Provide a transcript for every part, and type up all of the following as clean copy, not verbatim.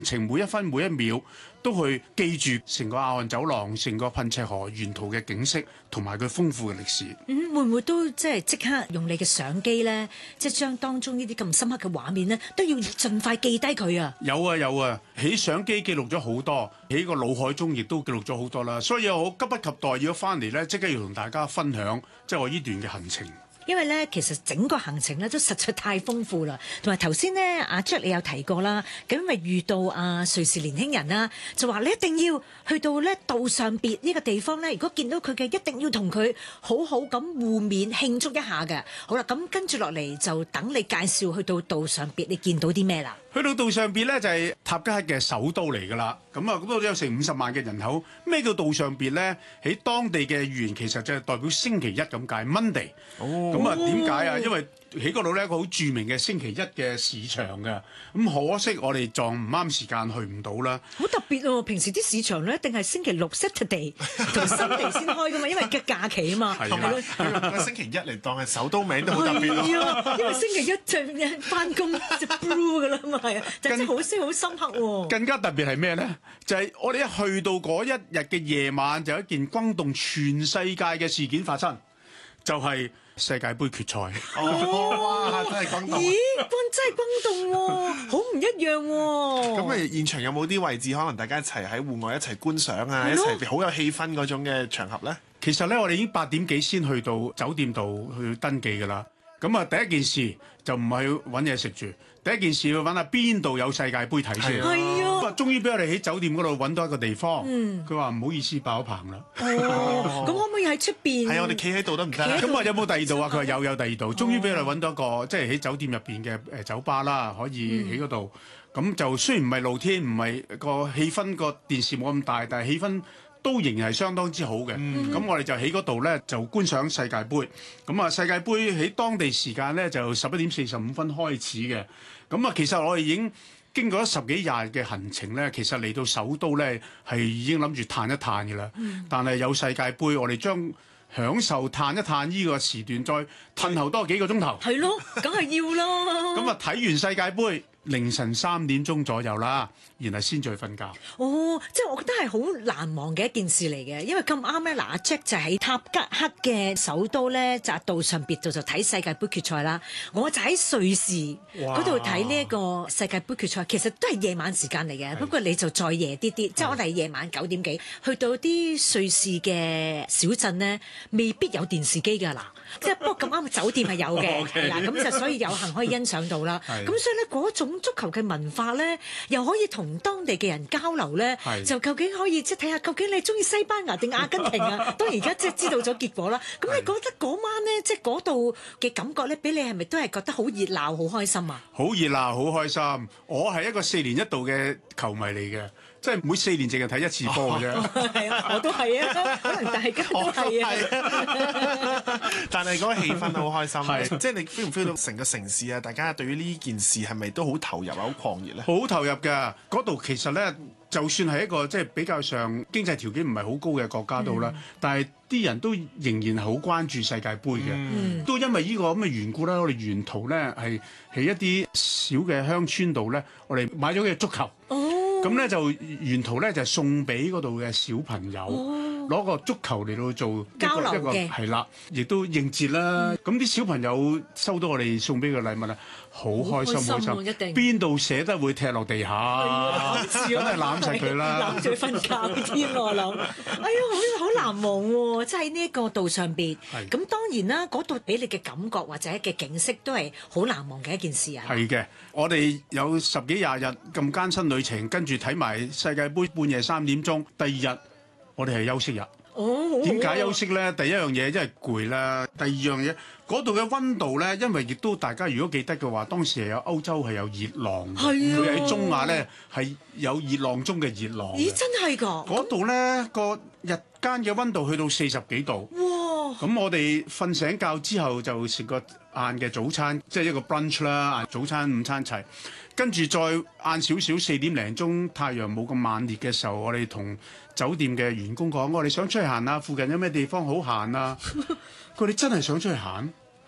情每一分每一秒都去記住成個亞汗走廊、成個噴赤河沿途嘅景色同埋佢豐富嘅歷史。 會唔會都即刻用你嘅相機咧，即係將當中呢啲咁深刻嘅畫面咧，都要盡快記低佢啊？ 有啊，喺相機記錄咗好多，喺個腦海中亦都記錄咗好多啦。所以我急不及待要翻嚟咧，即刻要同大家分享，即係我呢段嘅行程。 因為咧，其實整個行程咧都實在太豐富啦，同埋頭先咧，阿 Jack 你有提過啦，咁因為遇到瑞士年輕人啦，就話你一定要去到咧道上別呢個地方咧，如果見到佢嘅，一定要同佢好好咁互勉慶祝一下嘅。好啦，咁跟住落嚟就等你介紹去到道上別，你見到啲咩啦？ 去到道上別咧就係塔吉克嘅首都嚟㗎啦，咁嗰度都有成50萬嘅人口。咩叫道上別咧？喺當地嘅語言其實就係代表星期一咁解 ，Monday。咁點解啊？因為喺嗰度咧一個好著名嘅星期一嘅市場㗎，咁可惜我哋撞唔啱時間去唔到啦。 好特別喎！平時啲市場咧一定係星期六 Saturday 同 Sunday 先開㗎嘛，因為嘅假期啊嘛。 係咯，星期一嚟當係首都名都好特別咯。 因為星期一就翻工就 blue 㗎啦嘛，係啊，就真係好深刻喎。 更加特別係咩咧？就係我哋一去到嗰一日嘅夜晚，就有一件轟動全世界嘅事件發生，就係世界盃決賽。 哇！真係轟動。 咦？真係轟動喎，好唔一樣喎。 咁現場有冇啲位置可能大家一齊喺戶外一齊觀賞啊，一齊好有氣氛嗰種嘅場合咧？ 其實咧，我哋已經8點幾先去到酒店度去登記㗎啦。咁第一件事就唔係去揾嘢食住，第一件事去揾下邊度有世界盃睇先。 係啊。 終於俾我哋喺酒店嗰度揾到一個地方。佢話唔好意思爆棚啦。 咁可唔可以喺出邊？ 係我哋企喺度得唔得？ 咁話有冇第二度啊？佢話有第二度。終於俾我哋揾到一個即係喺酒店入邊嘅酒吧啦，可以喺嗰度。咁就雖然唔係露天，唔係個氣氛，個電視冇咁大，但係氣氛都仍然係相當之好嘅。咁我哋就喺嗰度咧就觀賞世界盃。咁世界盃喺當地時間咧就11:45開始嘅。咁其實我哋已經經過咗10幾廿日嘅行程咧，其實嚟到首都咧係已經諗住嘆一嘆嘅啦。但係有世界盃，我哋將享受嘆一嘆呢個時段，再褪後多幾個鐘頭。 係咯，梗係要啦。 咁睇完世界盃，凌晨3點鐘左右啦，然後先再瞓覺。 即係我覺得係好難忘嘅一件事嚟嘅，因為咁啱咧，阿 Jack 就喺塔吉克嘅首都咧，就道上別度就睇世界盃決賽啦。我就喺瑞士嗰度睇呢一個世界盃決賽，其實都係夜晚時間嚟嘅，不過你就再夜啲啲，即係我哋夜晚9點幾去到啲瑞士嘅小鎮咧，未必有電視機㗎嗱。即係不過咁啱酒店係有嘅，嗱咁就所以有幸可以欣賞到啦。咁所以咧嗰種足球嘅文化咧，又可以同當地嘅人交流咧，就究竟可以即係睇下究竟你中意西班牙定阿根廷啊？當然而家即係知道咗結果啦。咁你覺得嗰晚咧，即係嗰度嘅感覺咧，俾你係咪都係覺得好熱鬧、好開心啊？ 好熱鬧，好開心。我係一個4年一度嘅球迷嚟嘅。即係每4年淨係睇一次波嘅啫。 係啊，我都係啊，可能大家都係啊。 但係嗰個氣氛好開心，即係你 feel 唔 feel 到成個城市啊？大家對於呢件事係咪都好投入啊？好狂熱咧？ 好投入㗎。嗰度其實咧，就算係一個即係比較上經濟條件唔係好高嘅國家都啦，但係啲人都仍然好關注世界盃嘅。都因為呢個咁嘅緣故咧，我哋沿途咧係喺一啲小嘅鄉村度咧，我哋買咗嘅足球。咁咧就沿途咧就送俾嗰度嘅小朋友，攞個足球嚟到做交流嘅， 係啦，亦都應節啦。咁啲小朋友收到我哋送俾嘅禮物啊，好開心，開心， 一定邊度捨得會踢落地下？梗係攬實佢啦， 攬住佢瞓覺添我諗。哎呀，好難忘喎！即係呢一個道上別。咁當然啦，嗰度俾你嘅感覺或者嘅景色都係好難忘嘅一件事啊。 係嘅，我哋有10幾廿日咁艱辛旅程，跟住睇埋世界盃半夜3點鐘，第二日我哋係休息日。點解休息咧？第一樣嘢因為攰啦，第二樣嘢嗰度嘅溫度咧，因為亦都大家如果記得嘅話，當時係有歐洲係有熱浪，佢喺中亞咧係有熱浪中嘅熱浪。 咦，真係㗎？ 嗰度咧個日間嘅溫度去到40幾度。哇！咁我哋瞓醒覺之後就食個晏嘅早餐，即係一個 brunch 啦，早餐午餐齊。跟住再晏少少4點零鐘，太陽冇咁猛烈嘅時候，我哋同酒店嘅員工講：我哋想出去行啊，附近有咩地方好行啊？佢哋真係想出去行。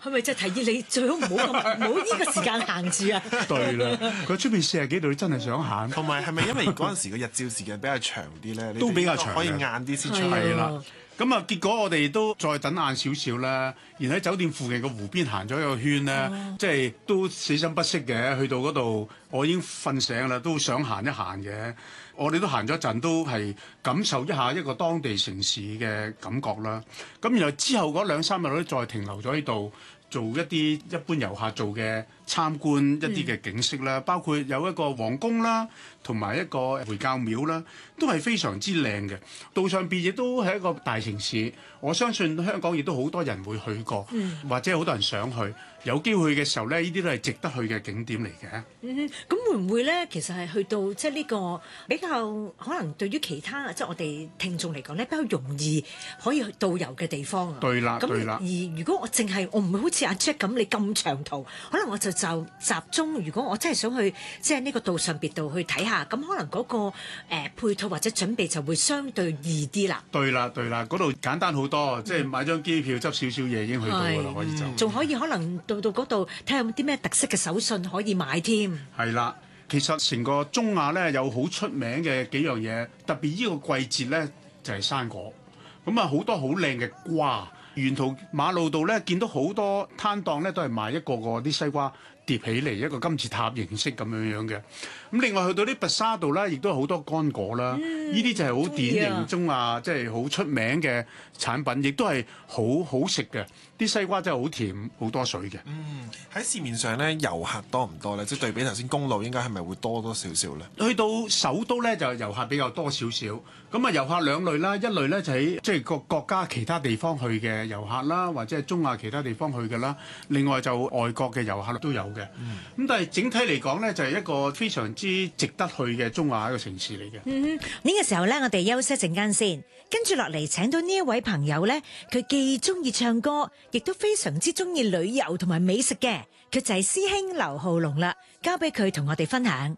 係咪即係提議你最好唔好呢個時間行住啊？ 對啦，佢出邊40幾度，你真係想行。 同埋係咪因為嗰陣時個日照時間比較長啲咧？ 都比較長嘅可以晏啲先出去。 係啦。咁啊，結果我哋都再等晏少少啦，然後喺酒店附近個湖邊行咗一個圈咧，即係都死心不息嘅。去到嗰度，我已經瞓醒啦，都想行一行嘅。我哋都行咗一陣，都係感受一下一個當地城市嘅感覺啦。咁然後之後嗰2-3日咧，再停留咗喺度，做一啲一般遊客做嘅參觀一啲嘅景色啦，包括有一個皇宮啦，同埋一個回教廟啦，都係非常之靚嘅。道上邊亦都係一個大城市，我相信香港亦都好多人會去過，或者好多人想去。有機會嘅時候咧，呢啲都係值得去嘅景點嚟嘅。 咁會唔會咧？其實係去到即係呢個比較可能對於其他即係我哋聽眾嚟講咧，比較容易可以去導遊嘅地方啊。 對啦， 咁對啦。 而如果我唔會好似阿 Jack 咁，你咁長途，可能我就集中。如果我真係想去即係呢個道上別度去睇下，咁可能嗰個配套或者準備就會相對易啲啦。 對啦，對啦，嗰度簡單好多，即係買張機票執少少嘢已經去到㗎啦，可以就。 仲可以可能到嗰度睇下有冇啲咩特色嘅手信可以買添。 係啦，其實成個中亞咧有好出名嘅幾樣嘢，特別呢個季節咧就係生果。咁啊好多好靚嘅瓜，沿途馬路度咧見到好多攤檔咧都係賣一個個啲西瓜疊起嚟一個金字塔形式咁樣樣嘅。咁另外去到啲白沙度啦，亦都有好多乾果啦。呢啲就係好典型中亞即係好出名嘅產品，亦都係好好食嘅。啲西瓜真係好甜，好多水嘅。 喺市面上咧，遊客多唔多咧？即係對比頭先公路，應該係咪會多少少咧？ 去到首都咧，就遊客比較多少少。咁啊，遊客兩類啦，一類咧就喺即係個國家其他地方去嘅遊客啦，或者係中亞其他地方去嘅啦。另外就外國嘅遊客都有嘅。咁但係整體嚟講咧，就係一個非常之值得去嘅中亞一個城市嚟嘅。 呢個時候咧，我哋休息一陣間先，跟住落嚟請到呢一位朋友咧，佢既中意唱歌，亦都非常之中意旅遊同埋美食嘅，佢就係師兄劉浩龍啦，交俾佢同我哋分享。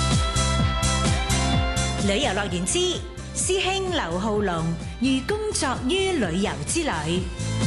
旅遊樂園之師兄劉浩龍寓工作於旅遊之旅。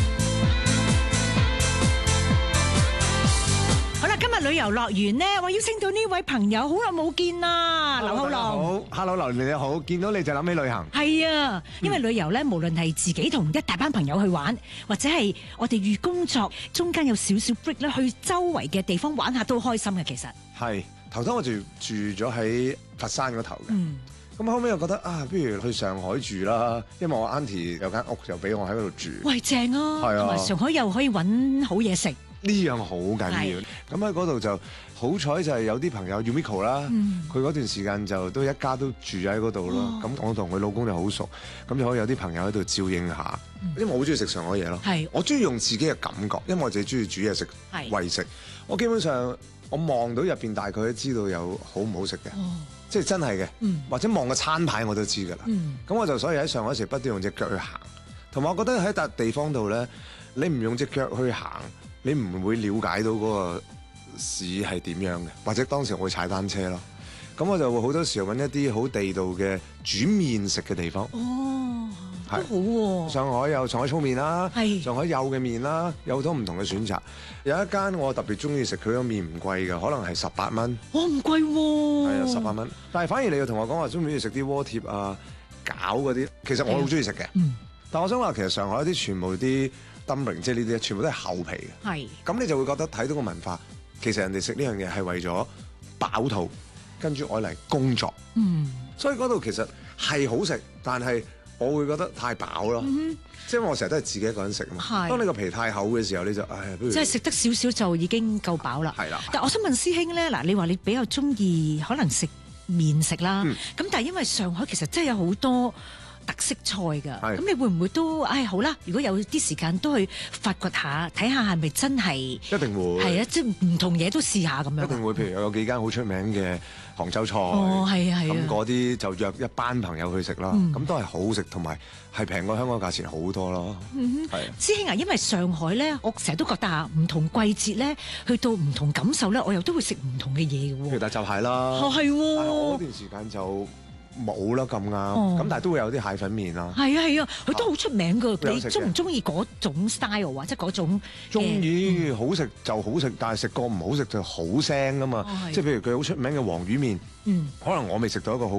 好啦，今日旅遊樂園呢，我邀請到呢位朋友，好耐冇見啦，劉浩龍。 好 ，Hello， 劉年你好，見到你就諗起旅行。 係啊，因為旅遊咧，無論係自己同一大班朋友去玩，或者係我哋寓工作中間有少少 break 咧，去周圍嘅地方玩下都開心嘅。其實係頭先我住咗喺佛山嗰頭嘅，咁後尾我覺得啊，不如去上海住啦，因為我 Auntie 有間屋就俾我喺嗰度住。 喂，正啊！ 係啊， 同埋上海又可以揾好嘢食， 呢樣好緊要。咁喺嗰度就好彩就係有啲朋友 Umiko 啦，佢嗰段時間就都一家都住喺嗰度咯。咁我同佢老公就好熟，咁就可以有啲朋友喺度照應下。因為我好中意食上海嘢咯，我中意用自己嘅感覺，因為我自己中意煮嘢食為食。我基本上我望到入邊大概都知道有好唔好食嘅。即係真係嘅，或者望個餐牌我都知㗎啦。咁我就所以喺上海時不斷用隻腳去行，同埋我覺得喺笪地方度咧，你唔用隻腳去行，你唔會了解到嗰個市係點樣嘅。或者當時我會踩單車咯，咁我就會好多時候揾一啲好地道嘅煮麵食嘅地方。 都好喎。 上海有上海粗麵啦，上海有嘅麵啦，有好多唔同嘅選擇。有一間我特別中意食，佢個麵唔貴㗎，可能係18蚊。哇，唔貴喎！係啊，18蚊。但係反而你又同我講話中唔中意食啲鍋貼啊、餃嗰啲，其實我好中意食嘅。但我想話其實上海啲全部啲 dumpling 即係呢啲全部都係厚皮嘅。咁你就會覺得睇到個文化，其實人哋食呢樣嘢係為咗飽肚，跟住愛嚟工作。所以嗰度其實係好食，但係我會覺得太飽咯，即係我成日都係自己一個人食嘛。當你個皮太厚嘅時候，你就不如即係食得少少就已經夠飽啦。 係啦。 但我想問師兄咧，嗱，你話你比較中意可能食麵食啦，咁但係因為上海其實真係有好多特色菜㗎，咁你會唔會都好啦？如果有啲時間都去發掘下，睇下係咪真係一定會係啊，即係唔同嘢都試下咁樣。 一定會，譬如有幾間好出名嘅杭州菜， 咁嗰啲就約一班朋友去食啦，咁都係好食，同埋係平過香港價錢好多咯。 師兄啊，因為上海咧，我成日都覺得啊，唔同季節咧，去到唔同感受咧，我又都會食唔同嘅嘢嘅喎。 譬如大閘蟹啦， 係喎。 但係我嗰段時間就冇啦咁啱，咁但係都會有啲蟹粉麵啦。 係啊係啊，佢都好出名㗎。你都有食嘅中唔中意嗰種 style 啊？即係嗰種中意好食就好食，但係食過唔好食就好腥噶嘛。 係即係譬如佢好出名嘅黃魚麵， 嗯可能我未食到一個好